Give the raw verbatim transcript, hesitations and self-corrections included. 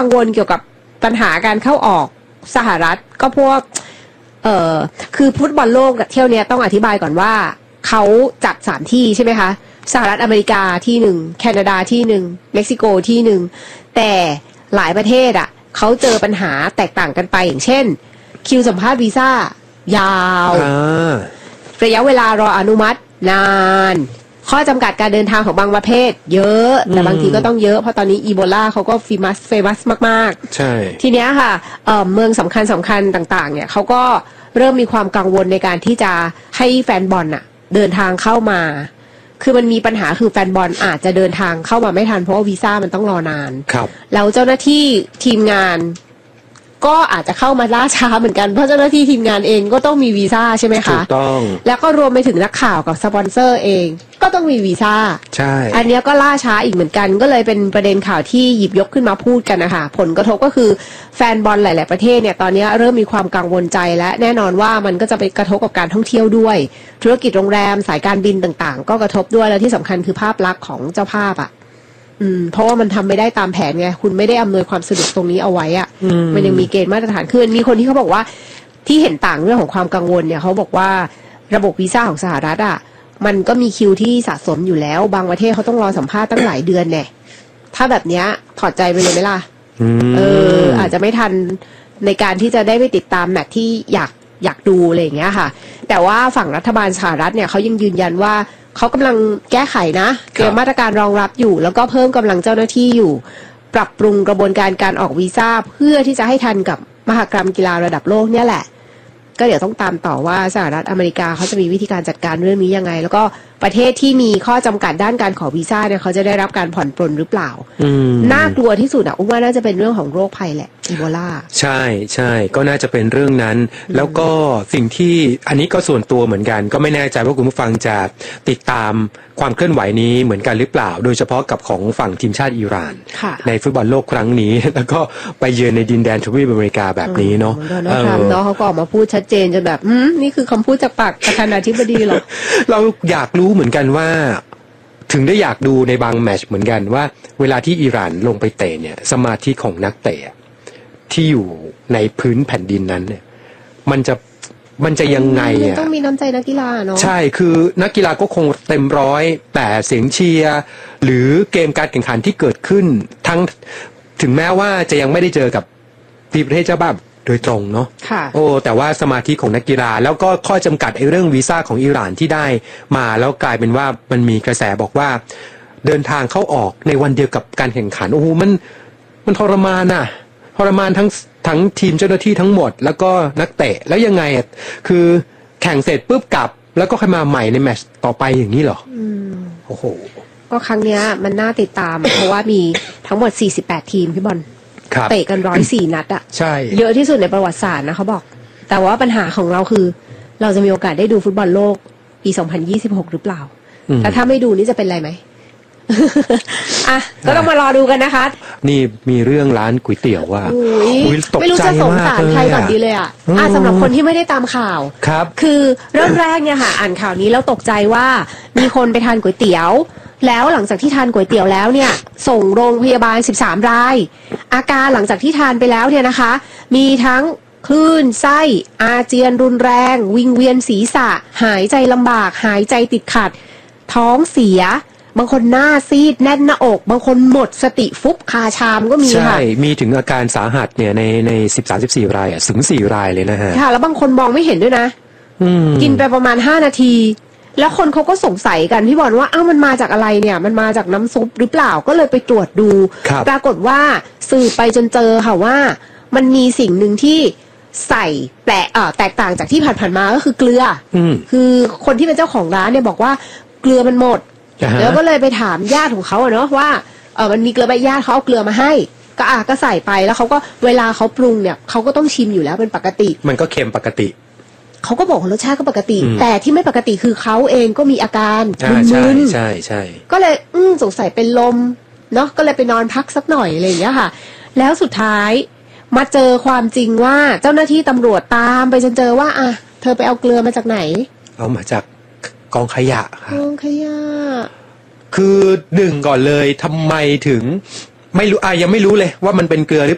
วลเกี่ยวกับปัญหาการเข้าออกสหรัฐก็พวกเอ่อคือฟุตบอลโลกเที่ยวนี้ต้องอธิบายก่อนว่าเขาจัดสามที่ใช่ไหมคะสหรัฐอเมริกาที่หนึ่งแคนาดาที่หนึ่งเม็กซิโกที่หนึ่งแต่หลายประเทศอ่ะเขาเจอปัญหาแตกต่างกันไปอย่างเช่นคิวสัมภาษณ์วีซ่ายาวระยะเวลารออนุมัตินานข้อจำกัดการเดินทางของบางประเทศเยอะแต่บางทีก็ต้องเยอะเพราะตอนนี้อีโบลาเขาก็ฟีมัสเฟมัสมากๆใช่ทีเนี้ยค่ะ เอ่อ เมืองสำคัญสำคัญต่างๆเนี่ยเขาก็เริ่มมีความกังวลในการที่จะให้แฟนบอลน่ะเดินทางเข้ามาคือมันมีปัญหาคือแฟนบอลอาจจะเดินทางเข้ามาไม่ทันเพราะว่าวีซ่ามันต้องรอนานครับแล้วเจ้าหน้าที่ทีมงานก็อาจจะเข้ามาล่าช้าเหมือนกันเพราะเจ้าหน้าที่ทีมงานเองก็ต้องมีวีซ่าใช่ไหมคะถูกต้องแล้วก็รวมไปถึงนักข่าวกับสปอนเซอร์เองก็ต้องมีวีซ่าใช่อันนี้ก็ล่าช้าอีกเหมือนกันก็เลยเป็นประเด็นข่าวที่หยิบยกขึ้นมาพูดกันนะคะผลกระทบก็คือแฟนบอลหลายๆประเทศเนี่ยตอนนี้เริ่มมีความกังวลใจและแน่นอนว่ามันก็จะไปกระทบกับการท่องเที่ยวด้วยธุรกิจโรงแรมสายการบินต่างๆก็กระทบด้วยและที่สำคัญคือภาพลักษณ์ของเจ้าภาพอ่ะอืมเพราะว่ามันทำไม่ได้ตามแผนไงคุณไม่ได้อำนวยความสะดวกตรงนี้เอาไว้อะมันยังมีเกณฑ์มาตรฐานคือมีคนที่เขาบอกว่าที่เห็นต่างเรื่องของความกังวลเนี่ยเขาบอกว่าระบบวีซ่าของสหรัฐอ่ะมันก็มีคิวที่สะสมอยู่แล้วบางประเทศเขาต้องรอสัมภาษณ์ตั้งหลายเดือนเนี่ยถ้าแบบเนี้ยถอดใจไปเลยไหมล่ะเอออาจจะไม่ทันในการที่จะได้ไปติดตามแมตช์ที่อยากอยากดูอะไรอย่างเงี้ยค่ะแต่ว่าฝั่งรัฐบาลสหรัฐเนี่ยเขายังยืนยันว่าเขากำลังแก้ไขนะเตรียมมาตรการรองรับอยู่แล้วก็เพิ่มกำลังเจ้าหน้าที่อยู่ปรับปรุงกระบวนการการออกวีซ่าเพื่อที่จะให้ทันกับมหกรรมกีฬาระดับโลกเนี่ยแหละก็เดี๋ยวต้องตามต่อว่าสหรัฐอเมริกาเขาจะมีวิธีการจัดการเรื่องนี้ยังไงแล้วก็ประเทศที่มีข้อจำกัดด้านการขอวีซ่าเนี่ยเขาจะได้รับการผ่อนปลนหรือเปล่าน่ากลัวที่สุดอ่ะอุ้มว่าน่าจะเป็นเรื่องของโรคภัยแหละอีโบลาใช่ใช่ก็น่าจะเป็นเรื่องนั้นแล้วก็สิ่งที่อันนี้ก็ส่วนตัวเหมือนกันก็ไม่แน่ใจว่าคุณผู้ฟังจะติดตามความเคลื่อนไหวนี้เหมือนกันหรือเปล่าโดยเฉพาะกับของฝั่งทีมชาติอิหร่านในฟุตบอลโลกครั้งนี้แล้วก็ไปเยือนในดินแดนทวีปอเมริกาแบบนี้เนาะโดนัลด์ทรัมป์เนาะเขาก็ออกมาพูดชัดเจนจนแบบนี่คือคำพูดจากปากประธานาธิบดีหรอเราอยากรู้เหมือนกันว่าถึงได้อยากดูในบางแมตช์เหมือนกันว่าเวลาที่อิหร่านลงไปเตะเนี่ยสมาธิของนักเตะที่อยู่ในพื้นแผ่นดินนั้นเนี่ยมันจะมันจะยังไงอ่ะต้องมีน้ำใจนักกีฬาเนาะใช่คือนักกีฬาก็คงเต็มร้อยแต่เสียงเชียร์หรือเกมการแข่งขันที่เกิดขึ้นทั้งถึงแม้ว่าจะยังไม่ได้เจอกับทีมประเทศเจ้าบ้านโดยตรงเนาะโอ้แต่ว่าสมาธิของนักกีฬาแล้วก็ข้อจำกัดไอ้เรื่องวีซ่าของอิหร่านที่ได้มาแล้วกลายเป็นว่ามันมีกระแสบอกว่าเดินทางเข้าออกในวันเดียวกับการแข่งขันโอ้โหมันมันทรมานน่ะทรมานทั้งทั้งทีมเจ้าหน้าที่ทั้งหมดแล้วก็นักเตะแล้วยังไงอ่ะคือแข่งเสร็จปุ๊บกลับแล้วก็ค่อยมาใหม่ในแมตช์ต่อไปอย่างนี้เหรออืมโอ้โหก็ครั้งเนี้ยมันน่าติดตาม เพราะว่ามีทั้งหมดสี่สิบแปดทีมพี่บอลเตะกันร้อยสี่นัดอ่ะใช่เยอะที่สุดในประวัติศาสตร์นะเขาบอกแต่ว่าปัญหาของเราคือเราจะมีโอกาสได้ดูฟุตบอลโลกปีสองพันยี่สิบหกหรือเปล่าแต่ถ้าไม่ดูนี่จะเป็นไรไหมอ่ะก็ต้องมารอดูกันนะคะนี่มีเรื่องร้านก๋วยเตี๋ยวว่าไม่รู้จะสงสารใครก่อนดีเลยอ่ะอ่ะสำหรับคนที่ไม่ได้ตามข่าวครับคือเริ่มแรกเนี่ยค่ะอ่านข่าวนี้แล้วตกใจว่ามีคนไปทานก๋วยเตี๋ยวแล้วหลังจากที่ทานก๋วยเตี๋ยวแล้วเนี่ยส่งโรงพยาบาลสิบสามรายอาการหลังจากที่ทานไปแล้วเนี่ยนะคะมีทั้งคลื่นไส้อาเจียนรุนแรงวิงเวียนศีรษะหายใจลำบากหายใจติดขัดท้องเสียบางคนหน้าซีดแน่นหน้าอกบางคนหมดสติฟุบคาชามก็มีค่ะใช่มีถึงอาการสาหัสเนี่ยในในสิบสามสิบสี่รายอ่ะถึงสี่รายเลยนะฮะค่ะแล้วบางคนมองไม่เห็นด้วยนะกินไปประมาณห้านาทีแล้วคนเขาก็สงสัยกันพี่บอลว่าอ้าวมันมาจากอะไรเนี่ยมันมาจากน้ำซุปหรือเปล่าก็เลยไปตรวจดูปรากฏว่าสืบไปจนเจอค่ะว่ามันมีสิ่งหนึ่งที่ใส่แปลกเอ่อแตกต่างจากที่ผ่านๆมาก็คือเกลือคือคนที่เป็นเจ้าของร้านเนี่ยบอกว่าเกลือมันหมดแล้วก็เลยไปถามญาติของเขาเนาะว่าเออมันมีเกลือใบญาติเขาเอาเกลือมาให้ก็อ่ะก็ใส่ไปแล้วเขาก็เวลาเขาปรุงเนี่ยเขาก็ต้องชิมอยู่แล้วเป็นปกติมันก็เค็มปกติเขาก็บอกรสชาติก็ปกติแต่ที่ไม่ปกติคือเขาเองก็มีอาการมึนๆใช่ใช่ก็เลยอืมสงสัยเป็นลมเนาะก็เลยไปนอนพักสักหน่อยอะไรอย่างเงี้ยค่ะแล้วสุดท้ายมาเจอความจริงว่าเจ้าหน้าที่ตำรวจตามไปจนเจอว่าอ่ะเธอไปเอาเกลือมาจากไหนเอามาจากกองขยะค่ะกองขยะคือหนึ่งก่อนเลยทำไมถึงไม่รู้อ่ะยังไม่รู้เลยว่ามันเป็นเกลือหรือ